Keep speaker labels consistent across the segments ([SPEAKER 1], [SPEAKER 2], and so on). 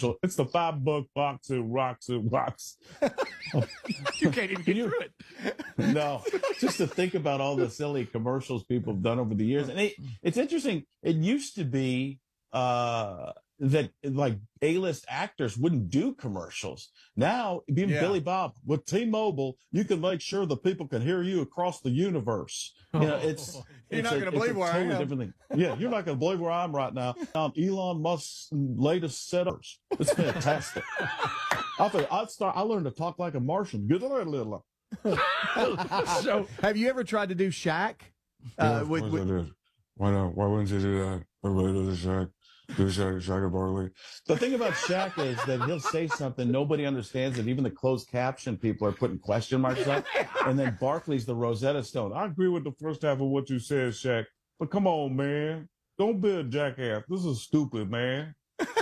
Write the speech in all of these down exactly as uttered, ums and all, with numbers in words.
[SPEAKER 1] commercial. It's the five buck box of rocks and rocks.
[SPEAKER 2] You can't even get
[SPEAKER 1] you,
[SPEAKER 2] through it.
[SPEAKER 1] No, just to think about all the silly commercials people have done over the years. And it, it's interesting. It used to be uh, that like A-list actors wouldn't do commercials. Now, being
[SPEAKER 3] Yeah.
[SPEAKER 1] Billy Bob with T-Mobile, you can make sure that people can hear you across the universe. You know, it's
[SPEAKER 3] You're
[SPEAKER 1] it's
[SPEAKER 3] not
[SPEAKER 1] a-
[SPEAKER 3] gonna
[SPEAKER 1] it's
[SPEAKER 3] believe
[SPEAKER 1] a
[SPEAKER 3] where I
[SPEAKER 1] totally
[SPEAKER 3] am.
[SPEAKER 1] different thing. Yeah, you're not going to believe where I'm right now. Um, Elon Musk's latest setups. It's fantastic. I think I start. I learned to talk like a Martian. Get a little.
[SPEAKER 2] So,
[SPEAKER 3] Have you ever tried to do Shaq? Uh, with, with,
[SPEAKER 4] Why not? Why wouldn't you do that? Everybody does a Shaq. Do Shaq, Shaq and Barkley.
[SPEAKER 1] The thing about Shaq is that he'll say something nobody understands it. Even the closed caption people are putting question marks up. And then Barkley's the Rosetta Stone. I agree with the first half of what you said, Shaq. But come on, man. Don't be a jackass. This is stupid, man.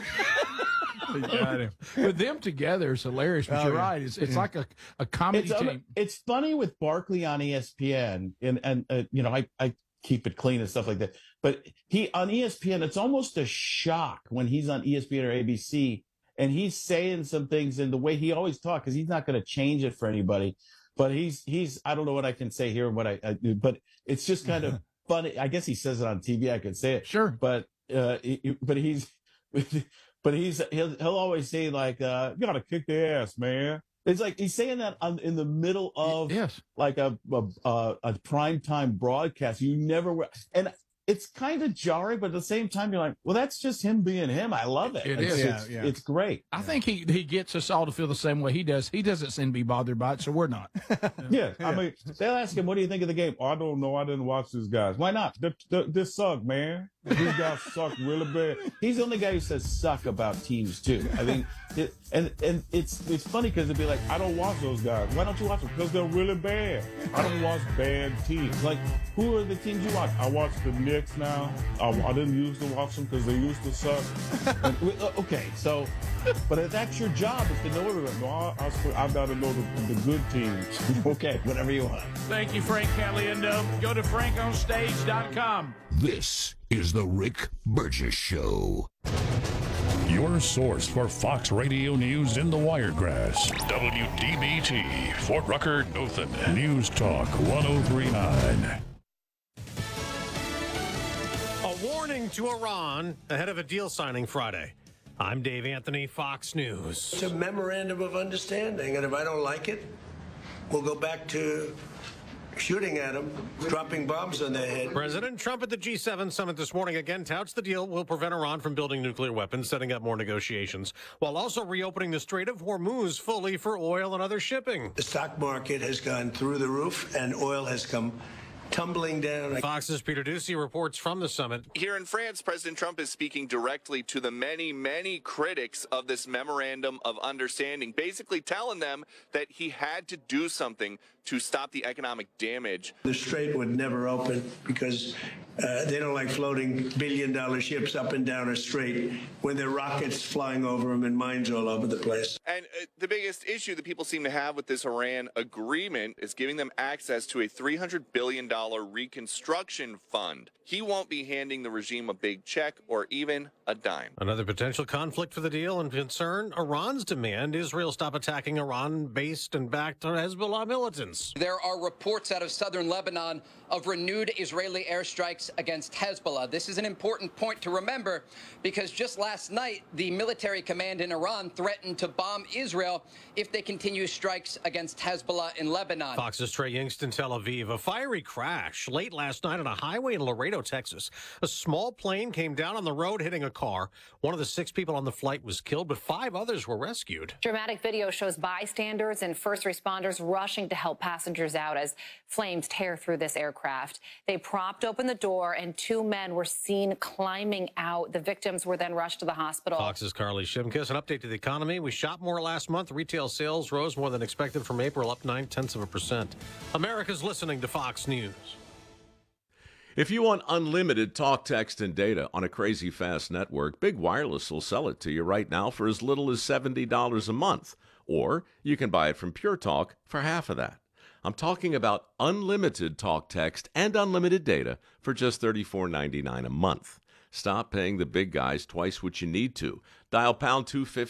[SPEAKER 2] got him. With them together, it's hilarious. But
[SPEAKER 3] Oh,
[SPEAKER 2] you're
[SPEAKER 3] yeah.
[SPEAKER 2] right. It's it's like a, a comedy
[SPEAKER 1] It's, um,
[SPEAKER 2] team.
[SPEAKER 1] it's funny with Barkley on E S P N, and and uh, you know I, I keep it clean and stuff like that. But he on E S P N, it's almost a shock when he's on E S P N or A B C, and he's saying some things in the way he always talks, because he's not going to change it for anybody. But he's he's I don't know what I can say here, what I, I but it's just kind of funny. I guess he says it on T V. I could say it,
[SPEAKER 2] Sure.
[SPEAKER 1] but uh, he- but he's but he's he'll he'll always say like uh, you got to kick their ass, man. It's like he's saying that on, in the middle of
[SPEAKER 2] Yes.
[SPEAKER 1] like a a, a, a primetime broadcast. You never were, and it's kind of jarring, but at the same time, you're like, well, that's just him being him. I love it.
[SPEAKER 2] It
[SPEAKER 1] it's,
[SPEAKER 2] is.
[SPEAKER 1] It's,
[SPEAKER 3] Yeah, yeah.
[SPEAKER 1] it's great.
[SPEAKER 2] I think he, he gets us all to feel the same way he does. He doesn't seem to be bothered by it, so we're not.
[SPEAKER 1] Yeah. I mean, they'll ask him, what do you think of the game? Oh, I don't know. I didn't watch these guys. Why not? They, they, they suck, man. These guys suck really bad. He's the only guy who says suck about teams, too. I mean, it, and and it's it's funny because it'd be like, I don't watch those guys. Why don't you watch them? Because they're really bad. I don't watch bad teams. Like, who are the teams you watch? I watch the Knicks now. I, I didn't used to watch them because they used to suck. And, uh, okay, so, but if that's your job, is to know everyone. No, I, I, I've got to know the, the good teams. Okay, whatever you want.
[SPEAKER 2] Thank you, Frank Caliendo. Go to frank on stage dot com.
[SPEAKER 5] This is the Rick Burgess Show.
[SPEAKER 6] Your source for Fox Radio News in the Wiregrass. W D B T, Fort Rucker, Dothan. News Talk one oh three point nine.
[SPEAKER 7] A warning to Iran ahead of a deal signing Friday. I'm Dave Anthony, Fox News.
[SPEAKER 8] It's a memorandum of understanding, and if I don't like it, we'll go back to shooting at them, dropping bombs on their head.
[SPEAKER 7] President Trump at the G seven summit this morning again touts the deal will prevent Iran from building nuclear weapons, setting up more negotiations, while also reopening the Strait of Hormuz fully for oil and other shipping.
[SPEAKER 8] The stock market has gone through the roof, and oil has come tumbling down.
[SPEAKER 7] Fox's Peter Ducey reports from the summit.
[SPEAKER 9] Here in France, President Trump is speaking directly to the many, many critics of this memorandum of understanding, basically telling them that he had to do something to stop the economic damage.
[SPEAKER 8] The strait would never open because uh, they don't like floating billion-dollar ships up and down a strait when there are rockets flying over them and mines all over the place.
[SPEAKER 9] And uh, the biggest issue that people seem to have with this Iran agreement is giving them access to a three hundred billion dollars reconstruction fund. He won't be handing the regime a big check or even a dime.
[SPEAKER 7] Another potential conflict for the deal and concern, Iran's demand Israel stop attacking Iran-based and backed Hezbollah militants.
[SPEAKER 10] There are reports out of southern Lebanon of renewed Israeli airstrikes against Hezbollah. This is an important point to remember because just last night, the military command in Iran threatened to bomb Israel if they continue strikes against Hezbollah in Lebanon.
[SPEAKER 7] Fox's Trey Yingst in Tel Aviv. A fiery crash late last night on a highway in Laredo, Texas. A small plane came down on the road hitting a car. One of the six people on the flight was killed, but five others were rescued.
[SPEAKER 11] Dramatic video shows bystanders and first responders rushing to help passengers out as flames tear through this aircraft. They propped open the door and two men were seen climbing out. The victims were then rushed to the hospital.
[SPEAKER 7] Fox's Carly Shimkus. An update to the economy. We shot more last month. Retail sales rose more than expected from April, up nine tenths of a percent. America's listening to Fox News.
[SPEAKER 12] If you want unlimited talk, text, and data on a crazy fast network, Big Wireless will sell it to you right now for as little as seventy dollars a month. Or you can buy it from Pure Talk for half of that. I'm talking about unlimited talk, text, and unlimited data for just thirty-four ninety-nine a month. Stop paying the big guys twice what you need to. Dial pound two fifty